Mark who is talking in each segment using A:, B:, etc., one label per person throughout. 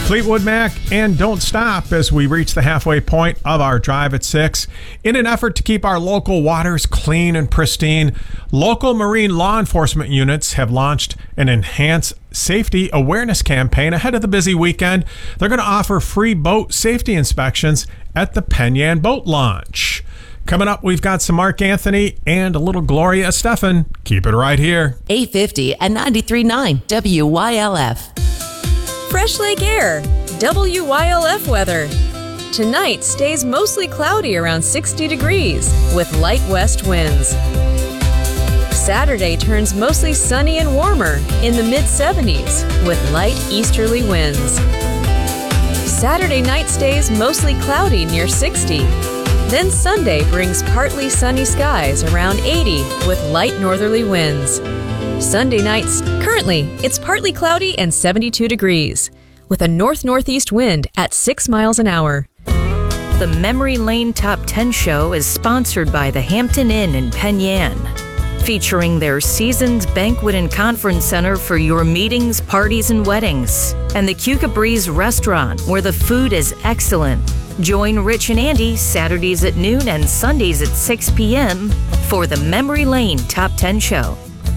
A: Fleetwood Mac and Don't Stop as we reach the halfway point of our Drive at 6. In an effort to keep our local waters clean and pristine, local marine law enforcement units have launched an enhanced safety awareness campaign ahead of the busy weekend. They're going to offer free boat safety inspections at the Penn Yan Boat Launch. Coming up, we've got some Mark Anthony and a little Gloria Estefan. Keep it right here.
B: 850 and 93.9 WYLF.
C: Fresh Lake Air, WYLF weather. Tonight stays mostly cloudy around 60 degrees with light west winds. Saturday turns mostly sunny and warmer in the mid-70s with light easterly winds. Saturday night stays mostly cloudy near 60. Then Sunday brings partly sunny skies around 80 with light northerly winds. Sunday nights, currently, it's partly cloudy and 72 degrees, with a north-northeast wind at 6 miles an hour.
D: The Memory Lane Top 10 show is sponsored by the Hampton Inn in Penn Yan, featuring their Seasons Banquet and Conference Center for your meetings, parties, and weddings, and the Cuca Breeze Restaurant, where the food is excellent. Join Rich and Andy Saturdays at noon and Sundays at 6 p.m. for the Memory Lane Top 10 show.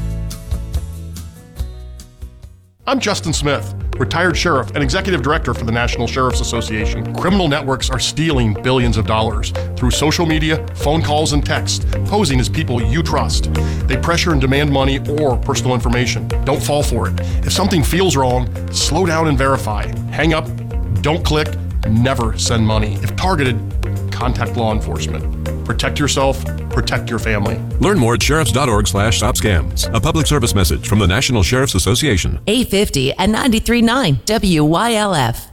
E: I'm Justin Smith, retired sheriff and executive director for the National Sheriff's Association. Criminal networks are stealing billions of dollars through social media, phone calls, and text, posing as people you trust. They pressure and demand money or personal information. Don't fall for it. If something feels wrong, slow down and verify. Hang up, don't click, never send money. If targeted, contact law enforcement. Protect yourself, protect your family.
F: Learn more at sheriffs.org/stopscams. A public service message from the National Sheriff's Association.
B: 850 and 93.9 WYLF.